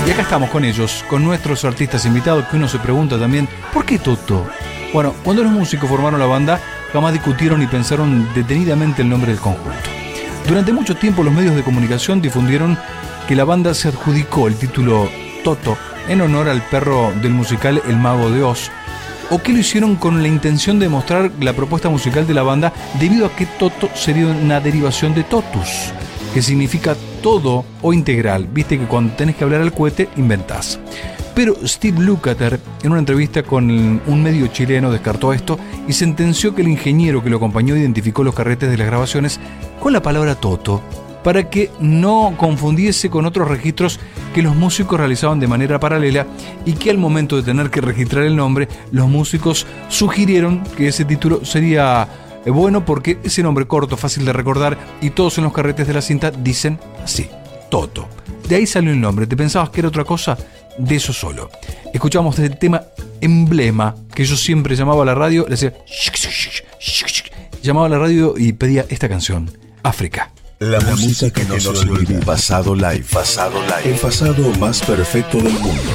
Y acá estamos con ellos, con nuestros artistas invitados, que uno se pregunta también, ¿por qué Toto? Bueno, cuando los músicos formaron la banda, jamás discutieron y pensaron detenidamente el nombre del conjunto. Durante mucho tiempo los medios de comunicación difundieron que la banda se adjudicó el título Toto en honor al perro del musical El Mago de Oz, o que lo hicieron con la intención de mostrar la propuesta musical de la banda, debido a que Toto sería una derivación de totus, que significa todo o integral. Viste que cuando tenés que hablar al cohete, inventás. Pero Steve Lukather, en una entrevista con un medio chileno, descartó esto y sentenció que el ingeniero que lo acompañó identificó los carretes de las grabaciones con la palabra Toto, para que no confundiese con otros registros que los músicos realizaban de manera paralela, y que al momento de tener que registrar el nombre, los músicos sugirieron que ese título sería bueno porque ese nombre corto, fácil de recordar, y todos en los carretes de la cinta dicen así, Toto. De ahí salió el nombre. ¿Te pensabas que era otra cosa? De eso solo. Escuchamos el tema emblema, que yo siempre llamaba a la radio, le decía, llamaba a la radio y pedía esta canción, África. La música que no se olvida. Pasado live. El pasado más perfecto del mundo.